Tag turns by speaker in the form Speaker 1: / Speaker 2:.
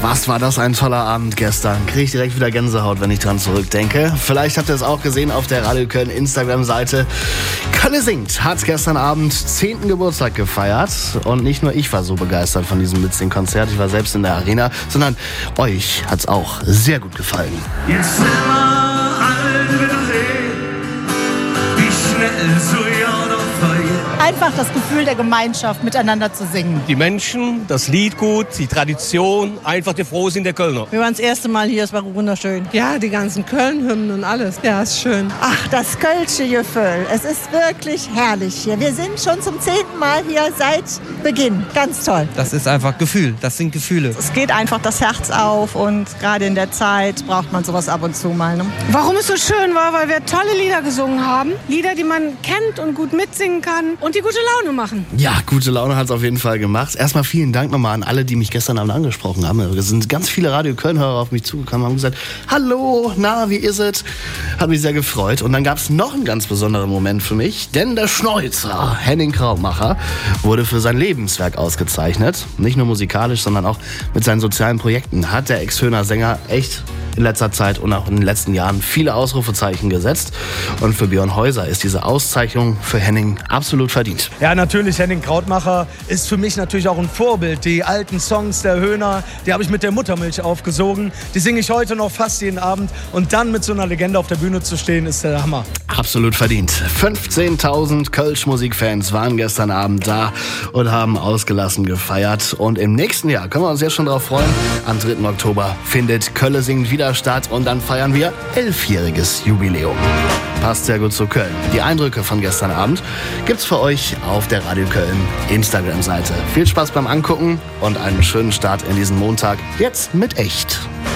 Speaker 1: Was war das ein toller Abend gestern. Kriege ich direkt wieder Gänsehaut, wenn ich dran zurückdenke. Vielleicht habt ihr es auch gesehen auf der Radio Köln Instagram-Seite. Köln singt hat gestern Abend 10. Geburtstag gefeiert. Und nicht nur ich war so begeistert von diesem Mitsing-Konzert. Ich war selbst in der Arena, sondern euch hat es auch sehr gut gefallen.
Speaker 2: Jetzt sind wir alt wiedersehen, wie schnell so Jahr noch vergeht.
Speaker 3: Einfach das Gefühl der Gemeinschaft, miteinander zu singen.
Speaker 4: Die Menschen, das Lied gut, die Tradition, einfach der Frohsinn der Kölner.
Speaker 3: Wir waren das erste Mal hier, es war wunderschön.
Speaker 5: Ja, die ganzen Köln-Hymnen und alles. Ja, ist schön.
Speaker 3: Ach, das kölsche Gefühl. Es ist wirklich herrlich hier. Wir sind schon zum 10. Mal hier seit Beginn. Ganz toll.
Speaker 6: Das ist einfach Gefühl. Das sind Gefühle.
Speaker 3: Es geht einfach das Herz auf und gerade in der Zeit braucht man sowas ab und zu mal. Ne?
Speaker 5: Warum es so schön war, weil wir tolle Lieder gesungen haben. Lieder, die man kennt und gut mitsingen kann und die gute Laune machen.
Speaker 1: Ja, gute Laune hat es auf jeden Fall gemacht. Erstmal vielen Dank nochmal an alle, die mich gestern Abend angesprochen haben. Es sind ganz viele Radio Köln-Hörer auf mich zugekommen und haben gesagt, hallo, na, wie ist es? Hat mich sehr gefreut. Und dann gab es noch einen ganz besonderen Moment für mich, denn der Schneuzer, Henning Krautmacher, wurde für sein Lebenswerk ausgezeichnet. Nicht nur musikalisch, sondern auch mit seinen sozialen Projekten hat der Ex-Höhner Sänger echt in letzter Zeit und auch in den letzten Jahren viele Ausrufezeichen gesetzt. Und für Björn Häuser ist diese Auszeichnung für Henning absolut verdient.
Speaker 7: Ja, natürlich, Henning Krautmacher ist für mich natürlich auch ein Vorbild. Die alten Songs der Höhner, die habe ich mit der Muttermilch aufgesogen. Die singe ich heute noch fast jeden Abend. Und dann mit so einer Legende auf der Bühne zu stehen, ist der Hammer.
Speaker 1: Absolut verdient. 15.000 Kölsch-Musikfans waren gestern Abend da und haben ausgelassen gefeiert. Und im nächsten Jahr können wir uns jetzt schon drauf freuen. Am 3. Oktober findet Köln singt wieder statt und dann feiern wir 11-jähriges Jubiläum. Passt sehr gut zu Köln. Die Eindrücke von gestern Abend gibt's für euch auf der Radio Köln Instagram-Seite. Viel Spaß beim Angucken und einen schönen Start in diesen Montag. Jetzt mit echt.